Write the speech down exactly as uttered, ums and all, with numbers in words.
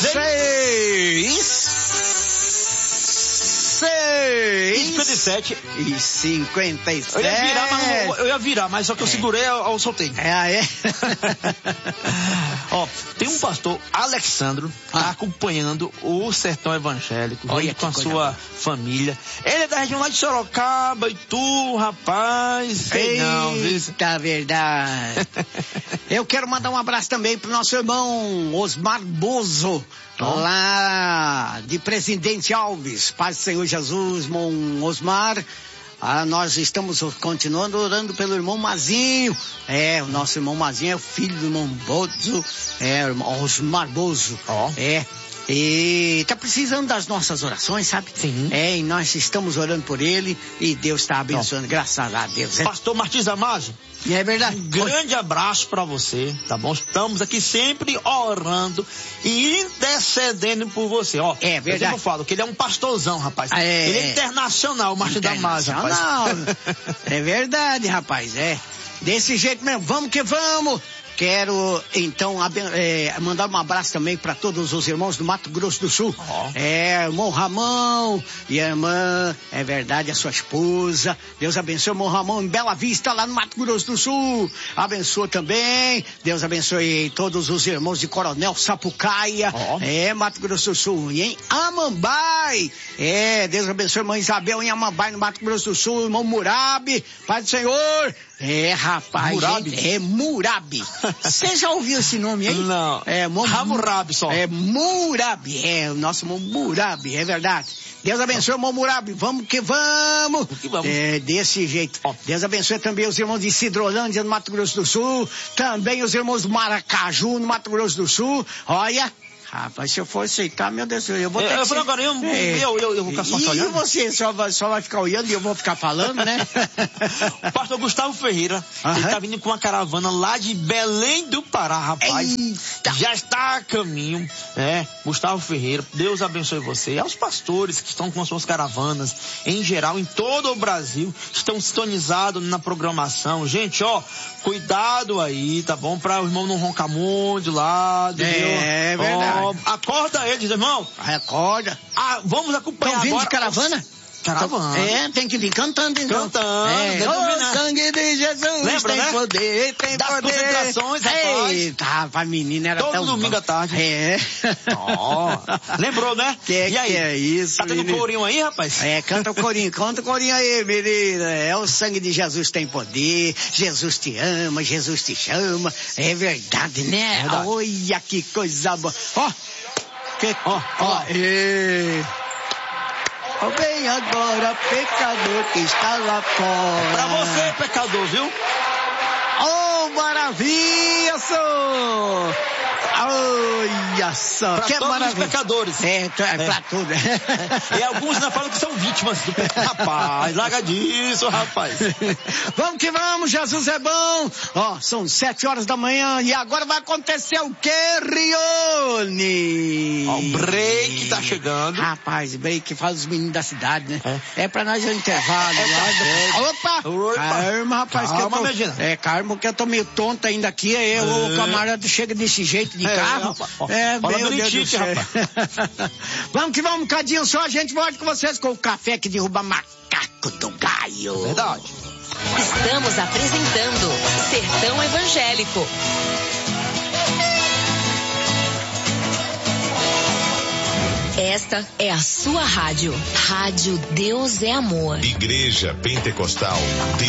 Seis. Seis. cinquenta e sete. E cinquenta e sete. Eu ia virar, mas não, eu ia virar, mas só que eu é. segurei, eu, eu soltei. É, é. Ó, tem um pastor, Alexandro, ah. tá acompanhando o Sertão Evangélico, Olha com a sua boa. família. Ele é da região lá de Sorocaba e tu, rapaz. Sei não, viu? Tá verdade. Eu quero mandar um abraço também pro nosso irmão Osmar Bozo, oh. lá de Presidente Alves. Paz do Senhor Jesus, irmão Osmar. Ah, nós estamos continuando orando pelo irmão Mazinho. É, o nosso irmão Mazinho é o filho do irmão Bozo. É, o irmão Osmar Bozo. Oh. É. E tá precisando das nossas orações, sabe? Sim. É, e nós estamos orando por ele e Deus está abençoando, oh. graças a Deus. É. Pastor Martins Damasio. É verdade. Um grande abraço pra você, tá bom? Estamos aqui sempre orando e intercedendo por você, ó. É verdade. Eu falo que ele é um pastorzão, rapaz. É, ele é internacional, o Martins Damasio, rapaz. É verdade, rapaz, é. Desse jeito mesmo, vamos que vamos. Quero, então, é, mandar um abraço também para todos os irmãos do Mato Grosso do Sul. Oh. É, irmão Ramão e a irmã, é verdade, a sua esposa. Deus abençoe o irmão Ramão em Bela Vista, lá no Mato Grosso do Sul. Abençoe também. Deus abençoe todos os irmãos de Coronel Sapucaia. Oh. É, Mato Grosso do Sul. E em Amambai. É, Deus abençoe a irmã Isabel em Amambai, no Mato Grosso do Sul. Irmão Murabi, Pai do Senhor. É, rapaz. Murabi. É, é Murabi. Você já ouviu esse nome aí? Não. É, Hammurabi só. É Murabi. É, o nosso irmão Murabi, é verdade. Deus abençoe o irmão Murabi. Vamos que vamos. Que vamos. É, desse jeito. Oh. Deus abençoe também os irmãos de Cidrolândia, no Mato Grosso do Sul. Também os irmãos do Maracaju, no Mato Grosso do Sul. Olha. Rapaz, se eu for aceitar, meu Deus, eu vou ter eu, que... Eu, agora, eu, é. eu, eu, eu vou ficar só e olhando. E você só vai, só vai ficar olhando e eu vou ficar falando, né? O pastor Gustavo Ferreira, uh-huh. ele tá vindo com uma caravana lá de Belém do Pará, rapaz. Eita. Já está a caminho, é, Gustavo Ferreira, Deus abençoe você. E aos pastores que estão com as suas caravanas, em geral, em todo o Brasil, estão sintonizados na programação. Gente, ó, cuidado aí, tá bom? Para o irmão não roncar muito lá, entendeu? É, é verdade. Ó, acorda eles, irmão. Acorda. Ah, vamos acompanhar agora. Estão vindo de caravana? Caravana. É, tem que vir cantando, então. Cantando. É, o sangue de Jesus. Lembra, tem né? poder, tem das poder. concentrações, rapaz. Eita, rapaz, menina, era todo tão domingo bom. à tarde. É. Ó, lembrou, né? Que, e aí? Que é isso, tá tendo menino? corinho aí, rapaz? É, canta o corinho, canta o corinho aí, menina. É, o sangue de Jesus tem poder, Jesus te ama, Jesus te chama. É verdade, né? Verdade. Olha que coisa boa. Ó, que... Ó, ó. E... Oh, vem agora, pecador que está lá fora. Pra você, pecador, viu? Oh, maravilha, senhor! Olha só, pra que todos maravilha. Os pecadores. É, é, é. Pra tudo. É. E alguns ainda falam que são vítimas do pecado. Rapaz, larga disso, rapaz. Vamos que vamos, Jesus é bom. Ó, oh, são sete horas da manhã e agora vai acontecer o quê, Rione? Ó, oh, o break tá chegando. Rapaz, break faz os meninos da cidade, né? É, é pra nós o intervalo. É, é. Opa! Opa! Calma, rapaz. Calma, que eu tô, Medina. É, calma, que eu tô meio tonto ainda aqui. Aí é. O camarada chega desse jeito de é, carro. É, é meu Deus do céu. Vamos que vamos, um cadinho só, a gente volta com vocês com o café que derruba macaco do galho. Verdade. Estamos apresentando Sertão Evangélico. Esta é a sua rádio. Rádio Deus é Amor. Igreja Pentecostal